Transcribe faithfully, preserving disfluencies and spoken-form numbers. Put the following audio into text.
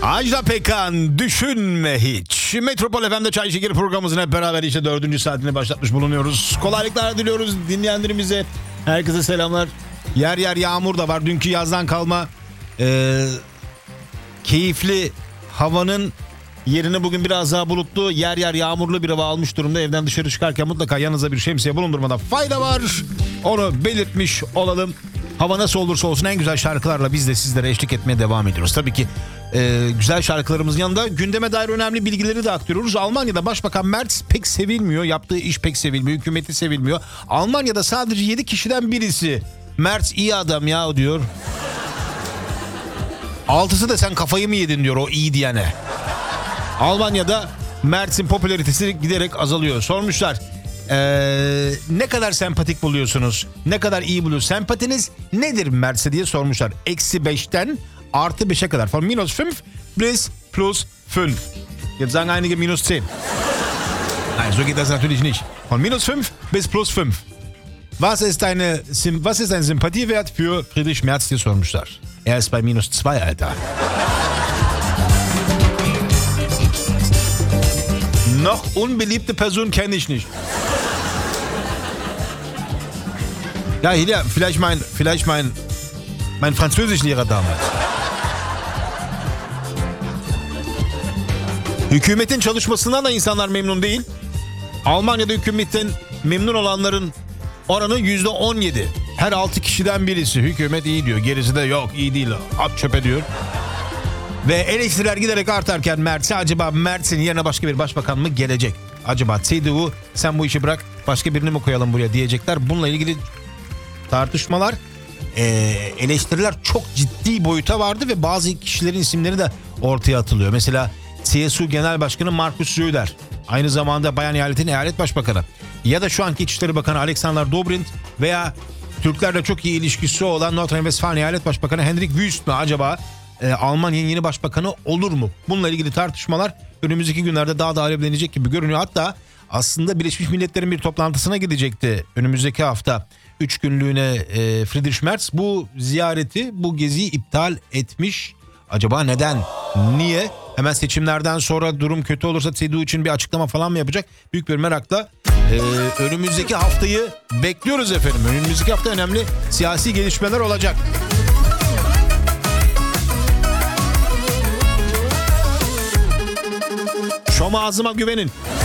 Ajda Pekkan, düşünme hiç. Metropol F M'de Çay Şekeri programımızın hep beraber işte dördüncü saatini başlatmış bulunuyoruz. Kolaylıklar diliyoruz dinleyenlerimize. Herkese selamlar. Yer yer yağmur da var. Dünkü yazdan kalma ee, keyifli havanın yerini bugün biraz daha bulutlu, yer yer yağmurlu bir hava almış durumda. Evden dışarı çıkarken mutlaka yanınıza bir şemsiye bulundurmada fayda var. Onu belirtmiş olalım. Hava nasıl olursa olsun en güzel şarkılarla biz de sizlere eşlik etmeye devam ediyoruz. Tabii ki e, güzel şarkılarımızın yanında gündeme dair önemli bilgileri de aktarıyoruz. Almanya'da Başbakan Merz pek sevilmiyor. Yaptığı iş pek sevilmiyor. Hükümeti sevilmiyor. Almanya'da sadece yedi kişiden birisi Merz iyi adam ya diyor. Altısı da sen kafayı mı yedin diyor o iyi diyene. Almanya'da Merz'in popülaritesi giderek azalıyor. Sormuşlar. Ee, ne kadar sempatik buluyorsunuz? Ne kadar iyi buluyorsunuz? Sempatiniz nedir Merz'e diye sormuşlar. Eksi beşten artı beşe kadar. Von minus fünf bis plus fünf. Jetzt sagen einige minus zehn. Nein, so geht das natürlich nicht. Von minus fünf bis plus fünf. Was ist eine, was ist ein Sympathiewert für Friedrich Merz diye sormuşlar. Er ist bei minus zwei, Alter. Noch unbeliebte Person kenne ich nicht. Ja, Hilja, vielleicht mein, vielleicht mein, mein Französischlehrer damals. Hükümetin çalışmasından da insanlar memnun değil. Almanya'da hükümetten memnun olanların oranı yüzde on yedi. Her altı kişiden birisi hükümet iyi diyor. Gerisi de yok iyi değil. At çöpe diyor. Ve eleştiriler giderek artarken Merz'e acaba Merz'in yerine başka bir başbakan mı gelecek? Acaba C D U sen bu işi bırak başka birini mi koyalım buraya diyecekler. Bununla ilgili tartışmalar, e, eleştiriler çok ciddi boyuta vardı ve bazı kişilerin isimleri de ortaya atılıyor. Mesela C S U Genel Başkanı Markus Söder, aynı zamanda Bayern Eyaleti'nin eyalet başbakanı ya da şu anki İçişleri Bakanı Alexander Dobrindt veya Türklerle çok iyi ilişkisi olan Nordrhein-Westfalen Eyalet Başbakanı Hendrik Wüst mü acaba e, Almanya'nın yeni başbakanı olur mu? Bununla ilgili tartışmalar önümüzdeki günlerde daha da alevlenecek gibi görünüyor. Hatta aslında Birleşmiş Milletler'in bir toplantısına gidecekti önümüzdeki hafta. Üç günlüğüne e, Friedrich Merz bu ziyareti, bu geziyi iptal etmiş. Acaba neden? Niye? Hemen seçimlerden sonra durum kötü olursa C D U için bir açıklama falan mı yapacak? Büyük bir merakla e, önümüzdeki haftayı bekliyoruz efendim. Önümüzdeki hafta önemli siyasi gelişmeler olacak. Şom ağzıma güvenin.